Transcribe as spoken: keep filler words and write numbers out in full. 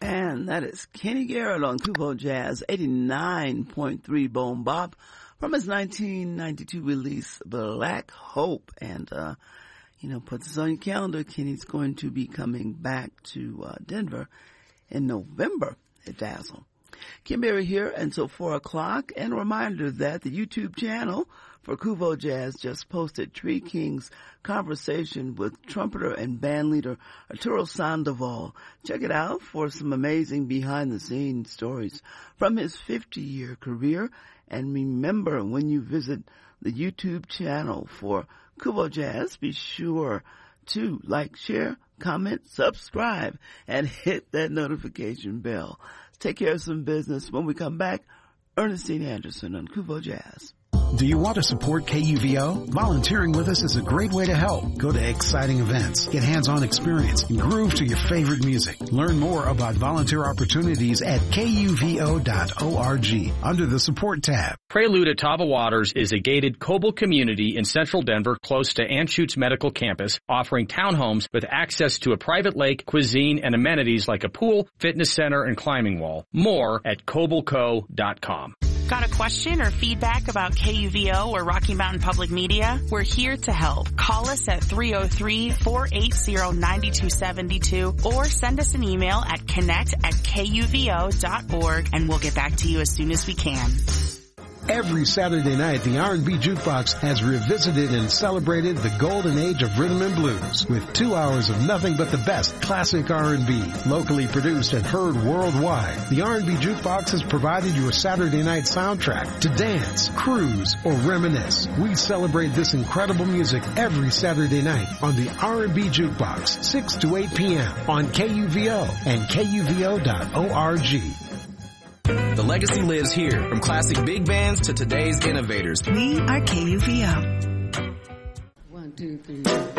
And that is Kenny Garrett on Kuvo Jazz, eighty-nine point three Bone Bop from his nineteen ninety-two release, Black Hope. And, uh, you know, put this on your calendar. Kenny's going to be coming back to uh, Denver in November at Dazzle. Kim Berry here until four o'clock. And a reminder that the YouTube channel for Kuvo Jazz just posted Tree King's conversation with trumpeter and bandleader Arturo Sandoval. Check it out for some amazing behind-the-scenes stories from his fifty-year career. And remember, when you visit the YouTube channel for Kuvo Jazz, be sure to like, share, comment, subscribe, and hit that notification bell. Take care of some business. When we come back, Ernestine Anderson on Kuvo Jazz. Do you want to support K U V O? Volunteering with us is a great way to help. Go to exciting events, get hands-on experience, and groove to your favorite music. Learn more about volunteer opportunities at K U V O dot org under the Support tab. Prelude at Tava Waters is a gated Coble community in central Denver close to Anschutz Medical Campus, offering townhomes with access to a private lake, cuisine, and amenities like a pool, fitness center, and climbing wall. More at coble co dot com. Got a question or feedback about K U V O or Rocky Mountain Public Media? We're here to help. Call us at three oh three, four eight zero, nine two seven two or send us an email at connect at K U V O dot org and we'll get back to you as soon as we can. Every Saturday night, the R and B Jukebox has revisited and celebrated the golden age of rhythm and blues with two hours of nothing but the best classic R and B, locally produced and heard worldwide. The R and B Jukebox has provided your Saturday night soundtrack to dance, cruise, or reminisce. We celebrate this incredible music every Saturday night on the R and B Jukebox, six to eight p.m. on K U V O and K U V O dot org. The legacy lives here, from classic big bands to today's innovators. We are K U V O. One, two, three.